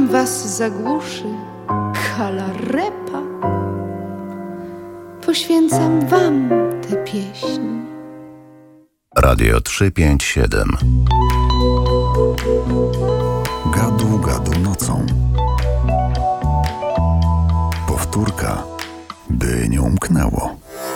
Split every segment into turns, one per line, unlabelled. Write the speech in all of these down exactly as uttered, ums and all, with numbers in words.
was zagłuszy kalarepa, poświęcam wam tę pieśń.
Radio trzysta pięćdziesiąt siedem.
Gadu, gadu nocą. Powtórka, by nie umknęło.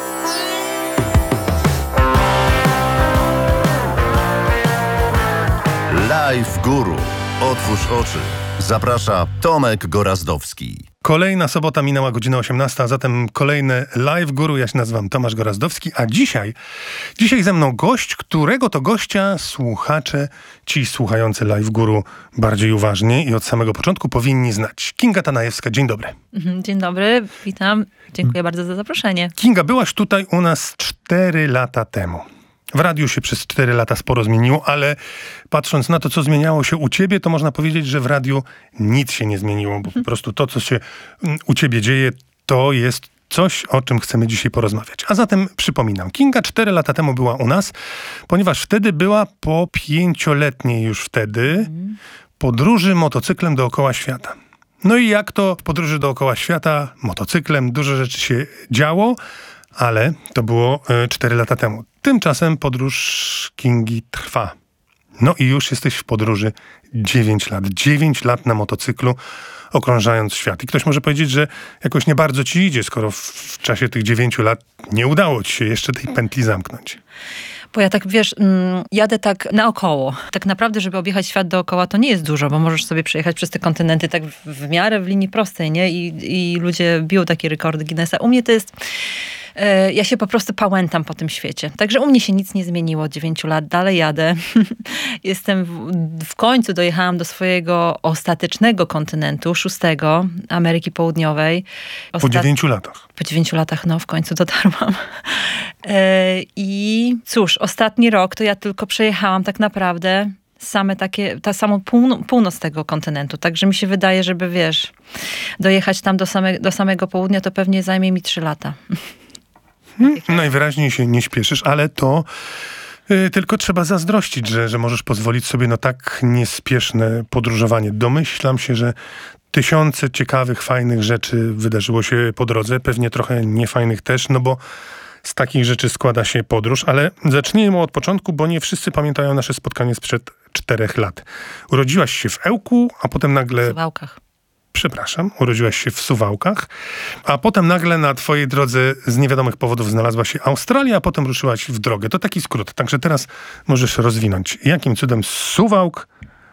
Live Guru. Otwórz oczy. Zaprasza Tomek Gorazdowski.
Kolejna sobota minęła godzina osiemnasta, a zatem kolejne Live Guru. Ja się nazywam Tomasz Gorazdowski, a dzisiaj, dzisiaj ze mną gość, którego to gościa słuchacze, ci słuchający Live Guru bardziej uważnie i od samego początku powinni znać. Kinga Tanajewska, dzień dobry.
Dzień dobry, witam. Dziękuję bardzo za zaproszenie.
Kinga, byłaś tutaj u nas cztery lata temu. W radiu się przez cztery lata sporo zmieniło, ale patrząc na to, co zmieniało się u ciebie, to można powiedzieć, że w radiu nic się nie zmieniło, bo po prostu to, co się u ciebie dzieje, to jest coś, o czym chcemy dzisiaj porozmawiać. A zatem przypominam, Kinga cztery lata temu była u nas, ponieważ wtedy była po pięcioletniej już wtedy podróży motocyklem dookoła świata. No i jak to w podróży dookoła świata motocyklem dużo rzeczy się działo, ale to było cztery lata temu. Tymczasem podróż Kingi trwa. No i już jesteś w podróży dziewięć lat. dziewięć lat na motocyklu, okrążając świat. I ktoś może powiedzieć, że jakoś nie bardzo ci idzie, skoro w, w czasie tych dziewięciu lat nie udało ci się jeszcze tej pętli zamknąć.
Bo ja tak, wiesz, jadę tak naokoło. Tak naprawdę, żeby objechać świat dookoła, to nie jest dużo, bo możesz sobie przejechać przez te kontynenty tak w, w miarę w linii prostej, nie? I, i ludzie biją takie rekordy Guinnessa. U mnie to jest... Ja się po prostu pałętam po tym świecie. Także u mnie się nic nie zmieniło od dziewięciu lat. Dalej jadę. Jestem w, w końcu dojechałam do swojego ostatecznego kontynentu, szóstego, Ameryki Południowej.
Ostat... Po dziewięciu latach.
Po dziewięciu latach, no w końcu dotarłam. I cóż, ostatni rok to ja tylko przejechałam tak naprawdę same takie, ta samą półno, północ tego kontynentu. Także mi się wydaje, żeby wiesz, dojechać tam do, same, do samego południa, to pewnie zajmie mi trzy lata.
Hmm, najwyraźniej się nie śpieszysz, ale to y, tylko trzeba zazdrościć, że, że możesz pozwolić sobie na tak niespieszne podróżowanie. Domyślam się, że tysiące ciekawych, fajnych rzeczy wydarzyło się po drodze, pewnie trochę niefajnych też, no bo z takich rzeczy składa się podróż, ale zacznijmy od początku, bo nie wszyscy pamiętają nasze spotkanie sprzed czterech lat. Urodziłaś się w Ełku, a potem nagle...
W Suwałkach.
Przepraszam, urodziłaś się w Suwałkach, a potem nagle na twojej drodze z niewiadomych powodów znalazła się Australia, a potem ruszyłaś w drogę. To taki skrót, także teraz możesz rozwinąć. Jakim cudem z Suwałk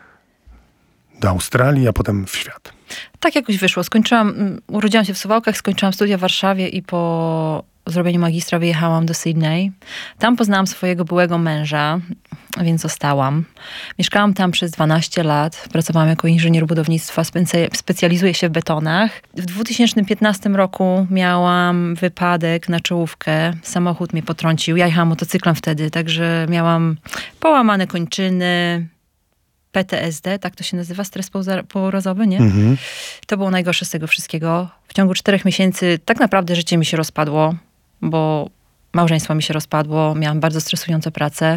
do Australii, a potem w świat?
Tak jakoś wyszło. Skończyłam, urodziłam się w Suwałkach, skończyłam studia w Warszawie i po zrobieniu magistra wyjechałam do Sydney. Tam poznałam swojego byłego męża, więc zostałam. Mieszkałam tam przez dwanaście lat. Pracowałam jako inżynier budownictwa, specy- specjalizuję się w betonach. W dwa tysiące piętnastym roku miałam wypadek na czołówkę. Samochód mnie potrącił. Ja jechałam motocyklem wtedy, także miałam połamane kończyny, P T S D, tak to się nazywa, stres pourazowy, nie? Mhm. To było najgorsze z tego wszystkiego. W ciągu czterech miesięcy tak naprawdę życie mi się rozpadło, bo małżeństwo mi się rozpadło, miałam bardzo stresujące prace.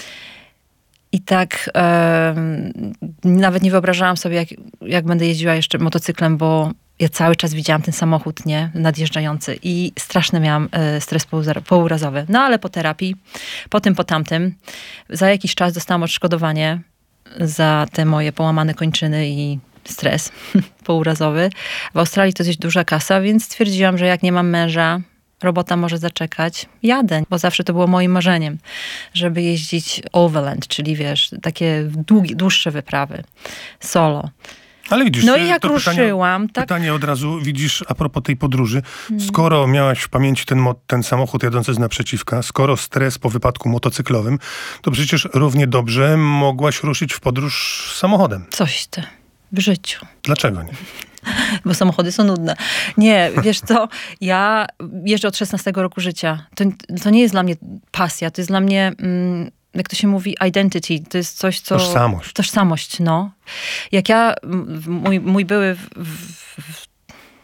I tak e, nawet nie wyobrażałam sobie, jak, jak będę jeździła jeszcze motocyklem, bo ja cały czas widziałam ten samochód, nie? Nadjeżdżający i straszny miałam e, stres pourazowy. No ale po terapii, po tym, po tamtym, za jakiś czas dostałam odszkodowanie za te moje połamane kończyny i stres pourazowy. W Australii to dość duża kasa, więc stwierdziłam, że jak nie mam męża, robota może zaczekać, jadę, bo zawsze to było moim marzeniem, żeby jeździć overland, czyli wiesz, takie długie, dłuższe wyprawy, solo.
Ale widzisz,
no i jak
to
ruszyłam...
Pytanie,
tak...
pytanie od razu, widzisz, a propos tej podróży, hmm. skoro miałaś w pamięci ten, mo- ten samochód jadący z naprzeciwka, skoro stres po wypadku motocyklowym, to przecież równie dobrze mogłaś ruszyć w podróż samochodem.
Coś ty, w życiu.
Dlaczego nie?
Bo samochody są nudne. Nie, wiesz co, ja jeżdżę od szesnastego roku życia. To, to nie jest dla mnie pasja, to jest dla mnie... Mm, jak to się mówi, identity, to jest coś, co...
Tożsamość.
Tożsamość, no. Jak ja, mój, mój były w, w, w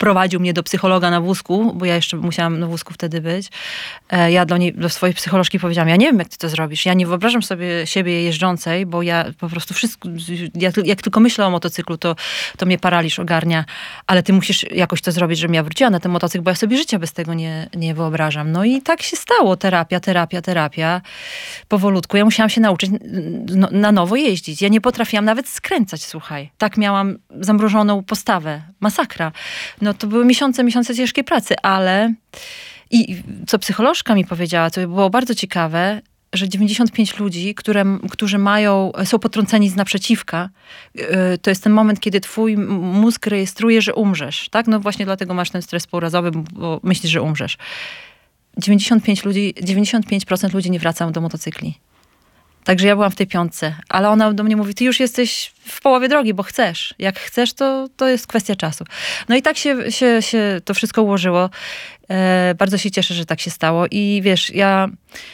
wprowadził mnie do psychologa na wózku, bo ja jeszcze musiałam na wózku wtedy być. Ja do niej, do swojej psycholożki powiedziałam, ja nie wiem, jak ty to zrobisz. Ja nie wyobrażam sobie siebie jeżdżącej, bo ja po prostu wszystko, jak, jak tylko myślę o motocyklu, to, to mnie paraliż ogarnia, ale ty musisz jakoś to zrobić, żebym ja wróciła na ten motocykl, bo ja sobie życia bez tego nie, nie wyobrażam. No i tak się stało. Terapia, terapia, terapia. Powolutku. Ja musiałam się nauczyć no, na nowo jeździć. Ja nie potrafiłam nawet skręcać, słuchaj. Tak miałam zamrożoną postawę. Masakra. No to były miesiące, miesiące ciężkiej pracy, ale i co psycholożka mi powiedziała, to było bardzo ciekawe, że dziewięćdziesiąt pięć ludzi, które, którzy mają, są potrąceni z naprzeciwka, to jest ten moment, kiedy twój mózg rejestruje, że umrzesz. Tak? No właśnie dlatego masz ten stres pourazowy, bo myślisz, że umrzesz. dziewięćdziesiąt pięć ludzi, dziewięćdziesiąt pięć procent ludzi nie wraca do motocykli. Także ja byłam w tej piątce, ale ona do mnie mówi, ty już jesteś w połowie drogi, bo chcesz. Jak chcesz, to, to jest kwestia czasu. No i tak się, się, się to wszystko ułożyło. E, bardzo się cieszę, że tak się stało. I wiesz, ja,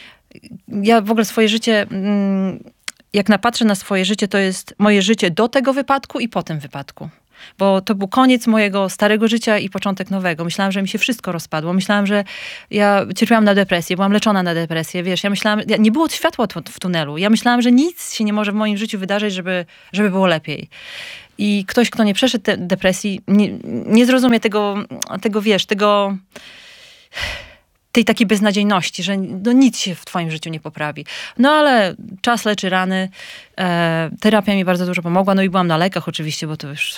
ja w ogóle swoje życie, jak napatrzę na swoje życie, to jest moje życie do tego wypadku i po tym wypadku. Bo to był koniec mojego starego życia i początek nowego. Myślałam, że mi się wszystko rozpadło. Myślałam, że ja cierpiałam na depresję, byłam leczona na depresję, wiesz, ja myślałam, ja, nie było światła w tunelu. Ja myślałam, że nic się nie może w moim życiu wydarzyć, żeby, żeby było lepiej. I ktoś, kto nie przeszedł te depresji, nie, nie zrozumie tego, tego, wiesz, tego... tej takiej beznadziejności, że no nic się w twoim życiu nie poprawi. No ale czas leczy rany. E, terapia mi bardzo dużo pomogła. No i byłam na lekach oczywiście, bo to już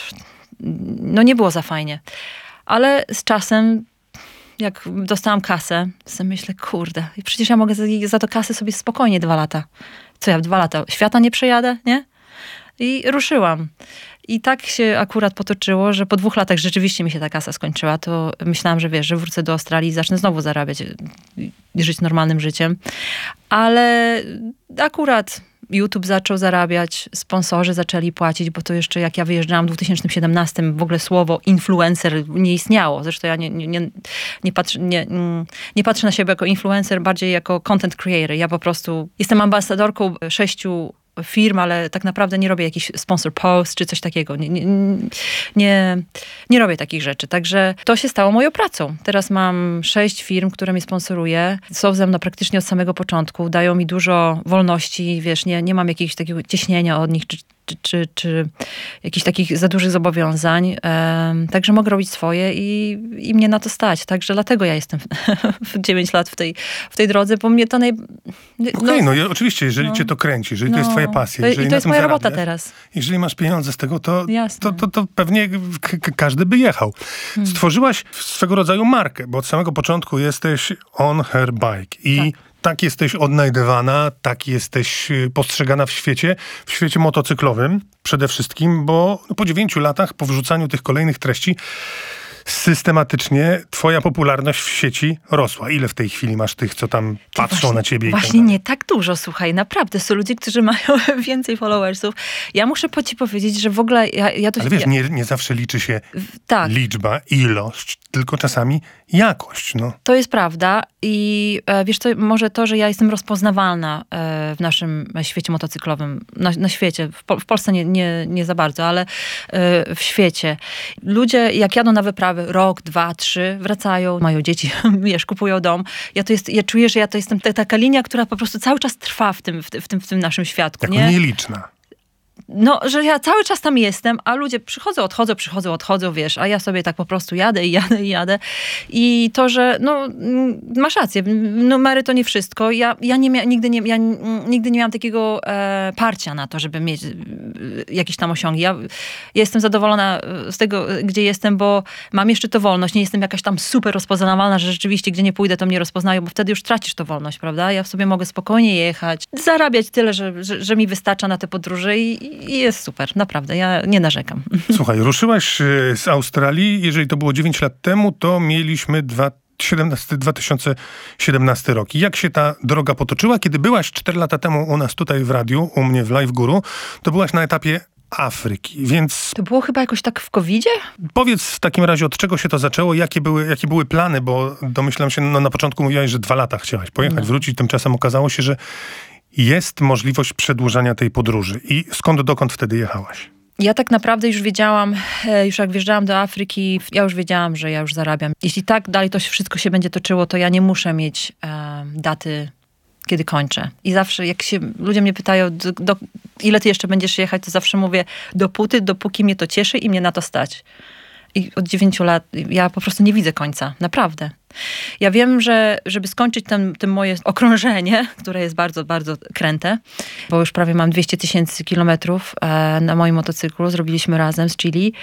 no nie było za fajnie. Ale z czasem, jak dostałam kasę, sobie myślę, kurde, przecież ja mogę za, za to kasę sobie spokojnie dwa lata. Co ja w dwa lata świata nie przejadę, nie? I ruszyłam. I tak się akurat potoczyło, że po dwóch latach rzeczywiście mi się ta kasa skończyła. To myślałam, że wiesz, że wrócę do Australii i zacznę znowu zarabiać i żyć normalnym życiem. Ale akurat YouTube zaczął zarabiać, sponsorzy zaczęli płacić, bo to jeszcze jak ja wyjeżdżałam w dwa tysiące siedemnastym, w ogóle słowo influencer nie istniało. Zresztą ja nie, nie, nie, nie, patrzę, nie, nie patrzę na siebie jako influencer, bardziej jako content creator. Ja po prostu jestem ambasadorką sześciu firm, ale tak naprawdę nie robię jakichś sponsor post czy coś takiego. Nie, nie, nie, nie robię takich rzeczy. Także to się stało moją pracą. Teraz mam sześć firm, które mnie sponsoruje. Są ze mną praktycznie od samego początku. Dają mi dużo wolności. Wiesz, nie, nie mam jakiegoś takiego cieśnienia od nich, czy Czy, czy, czy jakichś takich za dużych zobowiązań. Um, także mogę robić swoje i, i mnie na to stać. Także dlatego ja jestem w dziewięć lat w tej, w tej drodze, bo mnie to naj...
Okej, okay, no, no jeżeli jeżeli no, cię to kręci, jeżeli no, to jest twoja pasja, jeżeli
i to jest moja
zarabiasz,
robota teraz.
Jeżeli masz pieniądze z tego, to, to, to, to pewnie k- k- każdy by jechał. Hmm. Stworzyłaś swego rodzaju markę, bo od samego początku jesteś on her bike i tak. Tak jesteś odnajdywana, tak jesteś postrzegana w świecie, w świecie motocyklowym przede wszystkim, bo po dziewięciu latach, po wrzucaniu tych kolejnych treści, systematycznie twoja popularność w sieci rosła. Ile w tej chwili masz tych, co tam to patrzą
właśnie,
na ciebie?
Właśnie i tak nie tak dużo, słuchaj, naprawdę. Są ludzie, którzy mają więcej followersów. Ja muszę po ci powiedzieć, że w ogóle ja, ja to...
Ale wiesz,
ja,
nie, nie zawsze liczy się
tak.
liczba, ilość, tylko czasami jakość. No.
To jest prawda i e, wiesz co, może to, że ja jestem rozpoznawalna e, w naszym świecie motocyklowym, na, na świecie, w, po, w Polsce nie, nie, nie za bardzo, ale e, w świecie. Ludzie, jak jadą na wyprawy, rok, dwa, trzy, wracają, mają dzieci, wiesz, kupują dom. Ja to jest, ja czuję, że ja to jestem ta, taka linia, która po prostu cały czas trwa w tym, w, w tym, w tym naszym świadku.
Jako
nie?
nieliczna.
No, że ja cały czas tam jestem, a ludzie przychodzą, odchodzą, przychodzą, odchodzą, wiesz, a ja sobie tak po prostu jadę i jadę i jadę. I to, że, no, masz rację, numery to nie wszystko. Ja, ja, nie mia, nigdy, nie, ja nigdy nie miałam takiego e, parcia na to, żeby mieć e, jakieś tam osiągi. Ja, ja jestem zadowolona z tego, gdzie jestem, bo mam jeszcze to wolność. Nie jestem jakaś tam super rozpoznawalna, że rzeczywiście, gdzie nie pójdę, to mnie rozpoznają, bo wtedy już tracisz to wolność, prawda? Ja w sobie mogę spokojnie jechać, zarabiać tyle, że, że, że mi wystarcza na te podróże i I jest super, naprawdę, ja nie narzekam.
Słuchaj, ruszyłaś z Australii, jeżeli to było dziewięć lat temu, to mieliśmy dwa tysiące siedemnasty rok. I jak się ta droga potoczyła? Kiedy byłaś cztery lata temu u nas tutaj w radiu, u mnie w Live Guru, to byłaś na etapie Afryki, więc...
To było chyba jakoś tak w kowidzie?
Powiedz w takim razie, od czego się to zaczęło, jakie były, jakie były plany, bo domyślam się, no na początku mówiłaś, że dwa lata chciałaś pojechać, no. wrócić, tymczasem okazało się, że jest możliwość przedłużania tej podróży. I skąd dokąd wtedy jechałaś?
ja tak naprawdę już wiedziałam, już jak wjeżdżałam do Afryki, ja już wiedziałam, że ja już zarabiam. Jeśli tak dalej to wszystko się będzie toczyło, to ja nie muszę mieć e, daty, kiedy kończę. I zawsze jak się ludzie mnie pytają, do, do, ile ty jeszcze będziesz jechać, to zawsze mówię, dopóty, dopóki mnie to cieszy i mnie na to stać. I od dziewięciu lat ja po prostu nie widzę końca. Naprawdę. Ja wiem, że żeby skończyć ten, ten moje okrążenie, które jest bardzo, bardzo kręte, bo już prawie mam dwieście tysięcy kilometrów e, na moim motocyklu, zrobiliśmy razem z Chili.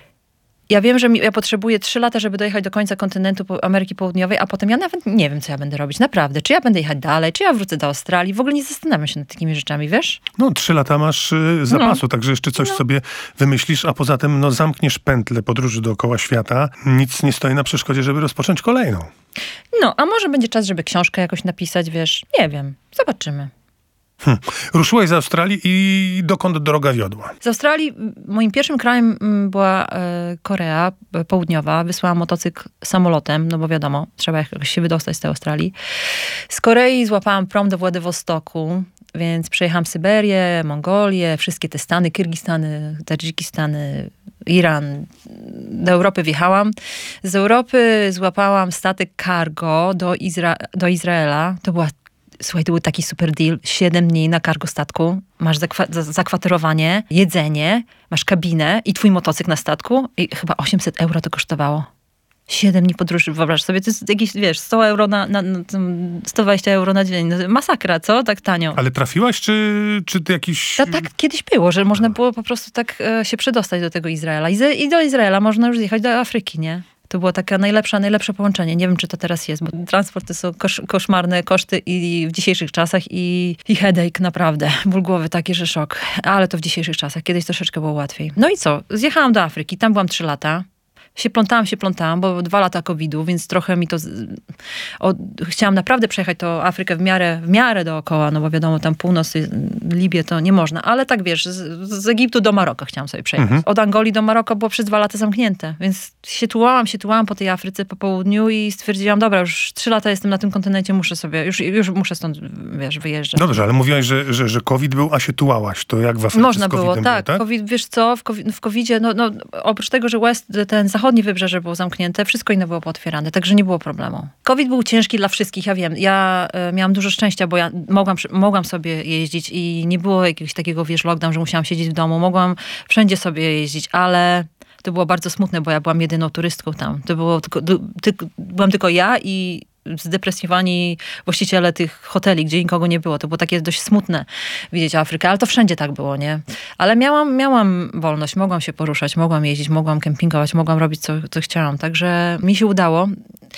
Ja wiem, że mi, ja potrzebuję trzy lata, żeby dojechać do końca kontynentu Ameryki Południowej, a potem ja nawet nie wiem, co ja będę robić. Naprawdę. Czy ja będę jechać dalej, czy ja wrócę do Australii. W ogóle nie zastanawiam się nad takimi rzeczami, wiesz?
No, trzy lata masz y, zapasu,
no.
Także jeszcze coś
no.
sobie wymyślisz, a poza tym no, zamkniesz pętlę podróży dookoła świata. Nic nie stoi na przeszkodzie, żeby rozpocząć kolejną.
No, a może będzie czas, żeby książkę jakoś napisać, wiesz? Nie wiem. Zobaczymy.
Hm. Ruszyłaś z Australii i dokąd droga wiodła?
Z Australii moim pierwszym krajem była e, Korea Południowa. Wysłałam motocykl samolotem, no bo wiadomo, trzeba jakoś się wydostać z tej Australii. Z Korei złapałam prom do Władywostoku, więc przejechałam Syberię, Mongolię, wszystkie te stany, Kirgistany, Tadżykistany, Iran. Do Europy wjechałam. Z Europy złapałam statek cargo do, Izra- do Izraela. To była Słuchaj, to był taki super deal. Siedem dni na cargo statku. Masz zakwa- zakwaterowanie, jedzenie, masz kabinę i twój motocykl na statku. I chyba osiemset euro to kosztowało. Siedem dni podróży, wyobraź sobie. To jest jakieś, wiesz, sto euro na, na, na sto dwadzieścia euro na dzień. No, masakra, co? Tak tanio.
Ale trafiłaś, czy, czy ty jakiś...
Ta, tak kiedyś było, że można było po prostu tak e, się przedostać do tego Izraela. I, z, I do Izraela można już jechać do Afryki, nie? To było takie najlepsze, najlepsze połączenie. Nie wiem, czy to teraz jest, bo transport to są kosz, koszmarne koszty i w dzisiejszych czasach i, i headache, naprawdę. Ból głowy taki, że szok. Ale to w dzisiejszych czasach. Kiedyś troszeczkę było łatwiej. No i co? Zjechałam do Afryki. Tam byłam trzy lata. Się plątałam, się plątałam, bo dwa lata kowida, więc trochę mi to... Z... O, chciałam naprawdę przejechać to Afrykę w miarę, w miarę dookoła, no bo wiadomo, tam północ, Libię to nie można, ale tak wiesz, z, z Egiptu do Maroka chciałam sobie przejechać. Mhm. Od Angolii do Maroka było przez dwa lata zamknięte, więc się tułałam, się tułałam po tej Afryce po południu i stwierdziłam, dobra, już trzy lata jestem na tym kontynencie, muszę sobie, już, już muszę stąd, wiesz, wyjeżdżać.
Dobrze, ale mówiłaś, że, że, że COVID był, a się tułałaś. To jak w Afryce
można
z
było, tak.
Było, tak?
COVID, wiesz co, w, COVID, w covidzie, no, no oprócz tego, że West, ten zachodnie wybrzeże było zamknięte, wszystko inne było pootwierane, także nie było problemu. COVID był ciężki dla wszystkich, ja wiem. Ja e, miałam dużo szczęścia, bo ja mogłam, mogłam sobie jeździć i nie było jakiegoś takiego, wiesz, lockdown, że musiałam siedzieć w domu. Mogłam wszędzie sobie jeździć, ale to było bardzo smutne, bo ja byłam jedyną turystką tam. To było tylko, ty, byłam tylko ja i zdepresjowani właściciele tych hoteli, gdzie nikogo nie było. To było takie dość smutne widzieć Afrykę, ale to wszędzie tak było, nie? Ale miałam, miałam wolność, mogłam się poruszać, mogłam jeździć, mogłam kempingować, mogłam robić co, co chciałam. Także mi się udało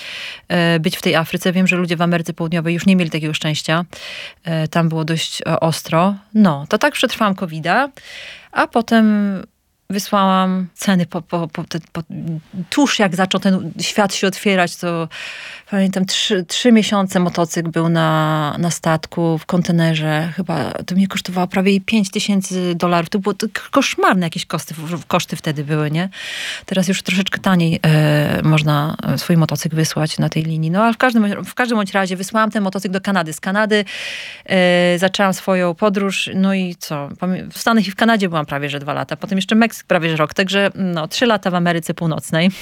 e, być w tej Afryce. Wiem, że ludzie w Ameryce Południowej już nie mieli takiego szczęścia. E, tam było dość e, ostro. No, to tak przetrwałam kowida, a potem wysłałam ceny po, po, po, po, tuż jak zaczął ten świat się otwierać, to pamiętam trzy, trzy miesiące motocykl był na, na statku, w kontenerze. Chyba to mnie kosztowało prawie pięć tysięcy dolarów. To było to koszmarne jakieś koszty, koszty wtedy były, nie? Teraz już troszeczkę taniej e, można swój motocykl wysłać na tej linii. No ale w każdym, w każdym bądź razie wysłałam ten motocykl do Kanady. Z Kanady e, zaczęłam swoją podróż. No i co? W Stanach i w Kanadzie byłam prawie, że dwa lata. Potem jeszcze Meksyk prawie, że rok. Także no, trzy lata w Ameryce Północnej.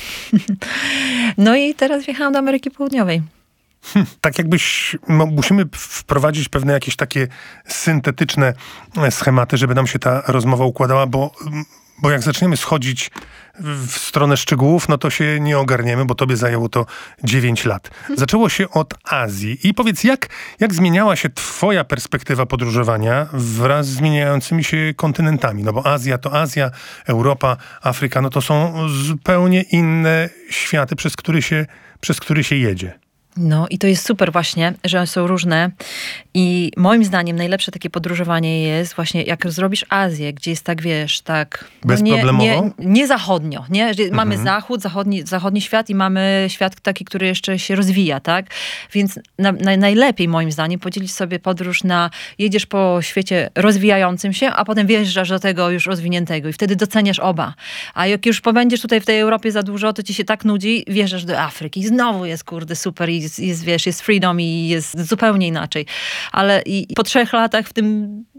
No i teraz wjechałam do Ameryki Południowej.
Hmm, tak jakbyś, no, musimy wprowadzić pewne jakieś takie syntetyczne schematy, żeby nam się ta rozmowa układała, bo, bo jak zaczniemy schodzić w stronę szczegółów, no to się nie ogarniemy, bo tobie zajęło to dziewięć lat. Zaczęło się od Azji. I powiedz, jak, jak zmieniała się twoja perspektywa podróżowania wraz z zmieniającymi się kontynentami? No bo Azja to Azja, Europa, Afryka, no to są zupełnie inne światy, przez który się, przez który się jedzie.
No i to jest super właśnie, że są różne i moim zdaniem najlepsze takie podróżowanie jest właśnie jak zrobisz Azję, gdzie jest tak, wiesz, tak...
Bezproblemowo?
Nie, nie, nie zachodnio, nie? Że mamy
mhm.
zachód, zachodni, zachodni świat i mamy świat taki, który jeszcze się rozwija, tak? Więc na, na, najlepiej moim zdaniem podzielić sobie podróż na jedziesz po świecie rozwijającym się, a potem wjeżdżasz do tego już rozwiniętego i wtedy doceniasz oba. A jak już pobędziesz tutaj w tej Europie za dużo, to ci się tak nudzi, wjeżdżasz do Afryki i znowu jest, kurde, super i jest, jest, wiesz, jest freedom i jest zupełnie inaczej. Ale i po trzech latach w tym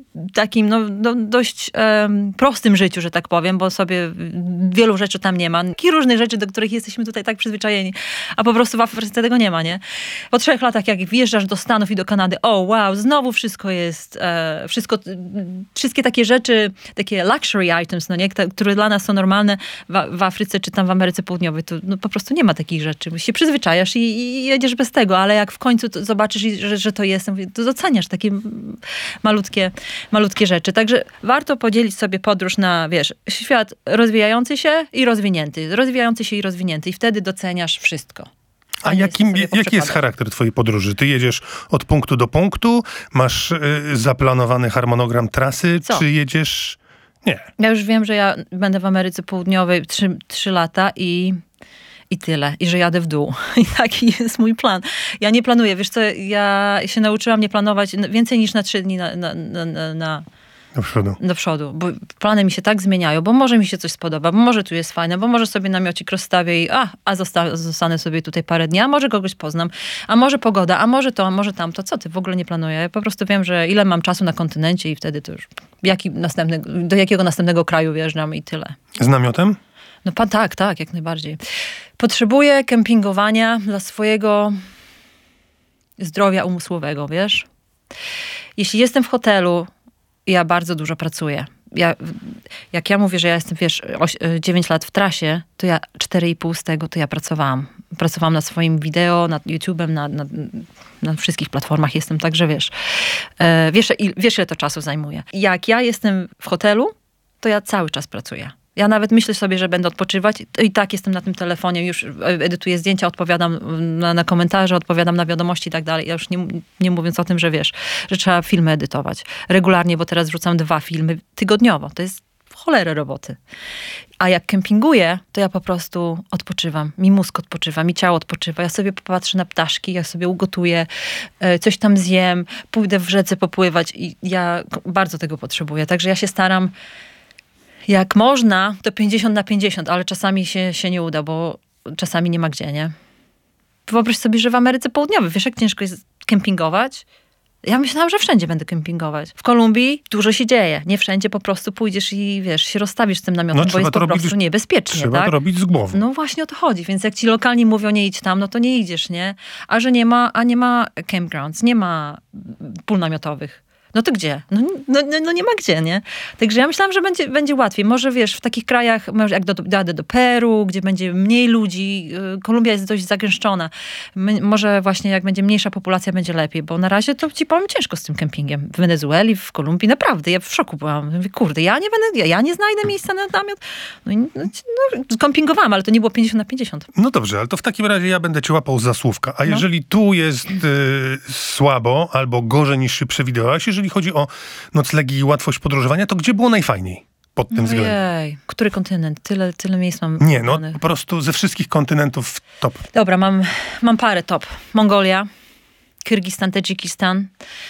takim no, no, dość um, prostym życiu, że tak powiem, bo sobie wielu rzeczy tam nie ma. I różnych rzeczy, do których jesteśmy tutaj tak przyzwyczajeni, a po prostu w Afryce tego nie ma, nie? Po trzech latach, jak wjeżdżasz do Stanów i do Kanady, o wow, znowu wszystko jest, e, wszystko, wszystkie takie rzeczy, takie luxury items, no nie, które dla nas są normalne w, w Afryce czy tam w Ameryce Południowej, to no, po prostu nie ma takich rzeczy. Się przyzwyczajasz i, i jedziesz bez tego, ale jak w końcu to zobaczysz, że, że to jest, to doceniasz takie malutkie, malutkie rzeczy. Także warto podzielić sobie podróż na, wiesz, świat rozwijający się i rozwinięty. Rozwijający się i rozwinięty. I wtedy doceniasz wszystko.
A jakim, jaki jest charakter twojej podróży? Ty jedziesz od punktu do punktu? Masz y, zaplanowany harmonogram trasy?
Co?
Czy jedziesz... Nie.
Ja już wiem, że ja będę w Ameryce Południowej trzy, trzy lata i... I tyle. I że jadę w dół. I taki jest mój plan. Ja nie planuję. Wiesz co, ja się nauczyłam nie planować więcej niż na trzy dni na, na, na, na,
do przodu.
Do przodu. Bo plany mi się tak zmieniają, bo może mi się coś spodoba, bo może tu jest fajne, bo może sobie namiocik rozstawię i a, a zosta- zostanę sobie tutaj parę dni, a może kogoś poznam, a może pogoda, a może to, a może tamto. Co ty? W ogóle nie planuję. Ja po prostu wiem, że ile mam czasu na kontynencie i wtedy to już jaki następny, do jakiego następnego kraju wjeżdżam i tyle.
Z namiotem?
No pan, tak, tak, jak najbardziej. Potrzebuję kempingowania dla swojego zdrowia umysłowego, wiesz? Jeśli jestem w hotelu, ja bardzo dużo pracuję. Ja, jak ja mówię, że ja jestem, wiesz, dziewięć lat w trasie, to ja cztery i pół z tego to ja pracowałam. Pracowałam nad swoim wideo, nad YouTube'em, na, na, na wszystkich platformach jestem, także wiesz, e, wiesz, wiesz, ile to czasu zajmuje. Jak ja jestem w hotelu, to ja cały czas pracuję. Ja nawet myślę sobie, że będę odpoczywać i tak jestem na tym telefonie, już edytuję zdjęcia, odpowiadam na, na komentarze, odpowiadam na wiadomości i tak dalej. Ja już nie, nie mówiąc o tym, że wiesz, że trzeba filmy edytować regularnie, bo teraz wrzucam dwa filmy tygodniowo. To jest w cholerę roboty. A jak kempinguję, to ja po prostu odpoczywam. Mi mózg odpoczywa, mi ciało odpoczywa. Ja sobie popatrzę na ptaszki, ja sobie ugotuję, coś tam zjem, pójdę w rzece popływać i ja bardzo tego potrzebuję. Także ja się staram jak można, to pięćdziesiąt na pięćdziesiąt, ale czasami się, się nie uda, bo czasami nie ma gdzie, nie? Wyobraź sobie, że w Ameryce Południowej, wiesz jak ciężko jest kempingować? Ja myślałam, że wszędzie będę kempingować. W Kolumbii dużo się dzieje. Nie wszędzie po prostu pójdziesz i wiesz, się rozstawisz z tym namiotem, no, bo jest po robić, prostu niebezpiecznie.
Trzeba
tak?
to robić z głową.
No właśnie o to chodzi. Więc jak ci lokalni mówią, nie idź tam, no to nie idziesz, nie? A że nie ma, a nie ma campgrounds, nie ma pól namiotowych. No to gdzie? No, no, no nie ma gdzie, nie? Także ja myślałam, że będzie, będzie łatwiej. Może wiesz, w takich krajach, jak do, jadę do Peru, gdzie będzie mniej ludzi, Kolumbia jest dość zagęszczona. My, może właśnie jak będzie mniejsza populacja, będzie lepiej, bo na razie to ci powiem ciężko z tym kempingiem. W Wenezueli, w Kolumbii, naprawdę, ja w szoku byłam. Mówię, kurde, ja nie będę, ja nie znajdę miejsca na namiot. No, no, no kempingowałam, ale to nie było pięćdziesiąt na pięćdziesiąt.
No dobrze, ale to w takim razie ja będę cię łapał za słówka. A jeżeli no. tu jest y, słabo albo gorzej niż się przewidywałaś, jeżeli chodzi o noclegi i łatwość podróżowania, to gdzie było najfajniej pod tym względem?
Ojej, który kontynent? Tyle, tyle miejsc mam.
Nie, no po prostu ze wszystkich kontynentów top.
Dobra, mam, mam parę top. Mongolia, Kirgistan, Tadżykistan,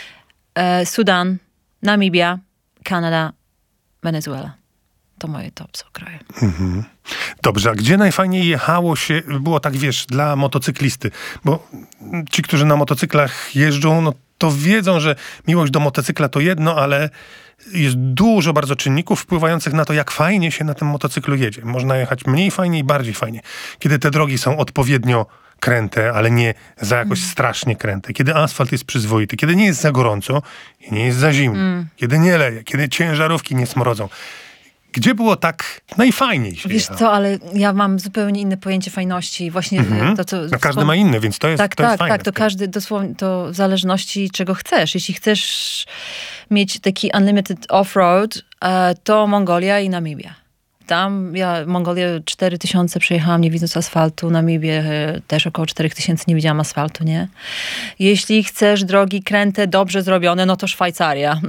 e, Sudan, Namibia, Kanada, Wenezuela. To moje top są kraje.
Mhm. Dobrze, a gdzie najfajniej jechało się, było tak, wiesz, dla motocyklisty? Bo ci, którzy na motocyklach jeżdżą, no to wiedzą, że miłość do motocykla to jedno, ale jest dużo bardzo czynników wpływających na to, jak fajnie się na tym motocyklu jedzie. Można jechać mniej fajnie i bardziej fajnie. Kiedy te drogi są odpowiednio kręte, ale nie za jakoś mm. strasznie kręte. Kiedy asfalt jest przyzwoity, kiedy nie jest za gorąco i nie jest za zimno. Mm. Kiedy nie leje, kiedy ciężarówki nie smrodzą. Gdzie było tak najfajniej się
Wiesz
jechało?
co, ale ja mam zupełnie inne pojęcie fajności. Właśnie mm-hmm. to, co...
No każdy ma inne, więc to jest,
tak,
to
tak,
jest fajne.
Tak, to każdy dosłownie, to w zależności czego chcesz. Jeśli chcesz mieć taki unlimited off-road, to Mongolia i Namibia. Tam ja Mongolię cztery tysiące przejechałam, nie widząc asfaltu. Namibię też około cztery tysiące nie widziałam asfaltu, nie? Jeśli chcesz drogi kręte, dobrze zrobione, no to Szwajcaria.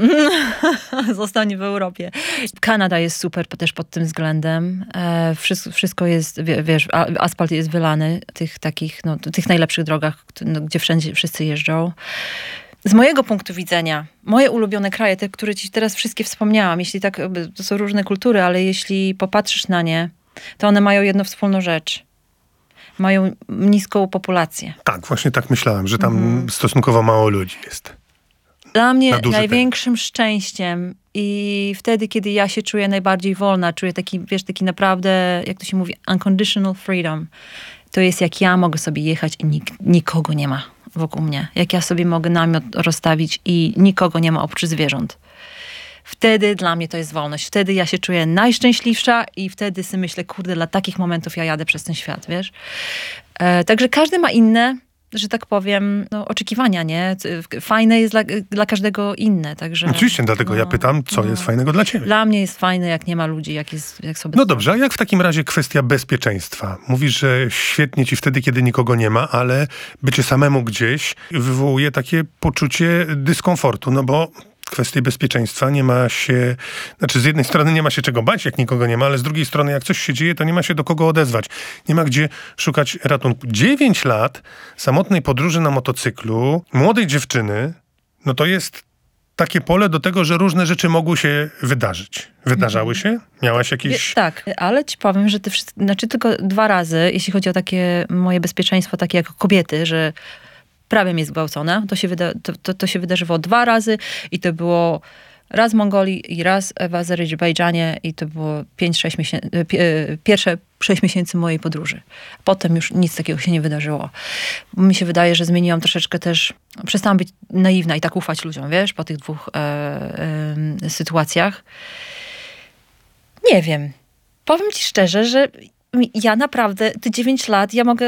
Zostań w Europie. Kanada jest super też pod tym względem. Wszystko, wszystko jest, wiesz, asfalt jest wylany tych takich, no, tych najlepszych drogach, gdzie wszędzie wszyscy jeżdżą. Z mojego punktu widzenia, moje ulubione kraje, te, które ci teraz wszystkie wspomniałam, jeśli tak, to są różne kultury, ale jeśli popatrzysz na nie, to one mają jedną wspólną rzecz. Mają niską populację.
Tak, właśnie tak myślałem, że tam mm. stosunkowo mało ludzi jest.
Dla mnie
na duży
największym szczęściem i wtedy, kiedy ja się czuję najbardziej wolna, czuję taki, wiesz, taki naprawdę, jak to się mówi, unconditional freedom, to jest jak ja mogę sobie jechać i nik- nikogo nie ma wokół mnie. Jak ja sobie mogę namiot rozstawić i nikogo nie ma oprócz zwierząt. Wtedy dla mnie to jest wolność. Wtedy ja się czuję najszczęśliwsza i wtedy sobie myślę, kurde, dla takich momentów ja jadę przez ten świat, wiesz. E, także każdy ma inne, że tak powiem, no, oczekiwania, nie? Fajne jest dla, dla każdego inne, także...
Oczywiście, dlatego
no,
ja pytam, co
no.
jest fajnego dla ciebie.
Dla mnie jest fajne, jak nie ma ludzi, jak, jest, jak sobie...
No dobrze, a jak w takim razie kwestia bezpieczeństwa? Mówisz, że świetnie ci wtedy, kiedy nikogo nie ma, ale bycie samemu gdzieś wywołuje takie poczucie dyskomfortu, no bo kwestii bezpieczeństwa nie ma się... Znaczy z jednej strony nie ma się czego bać, jak nikogo nie ma, ale z drugiej strony jak coś się dzieje, to nie ma się do kogo odezwać. Nie ma gdzie szukać ratunku. Dziewięć lat samotnej podróży na motocyklu, młodej dziewczyny, no to jest takie pole do tego, że różne rzeczy mogły się wydarzyć. Wydarzały się? Miałaś jakieś...
Wie- Tak, ale ci powiem, że te wszystkie, znaczy tylko dwa razy, jeśli chodzi o takie moje bezpieczeństwo, takie jako kobiety, że prawie mnie zgwałcone. To się, wyda- to, to, to się wydarzyło dwa razy i to było raz w Mongolii i raz w Azerbejdżanie i to było pięć, sześć miesięcy, pierwsze sześć miesięcy mojej podróży. Potem już nic takiego się nie wydarzyło. Mi się wydaje, że zmieniłam troszeczkę też, przestałam być naiwna i tak ufać ludziom, wiesz, po tych dwóch e, e, sytuacjach. Nie wiem. Powiem ci szczerze, że ja naprawdę te dziewięć lat, ja mogę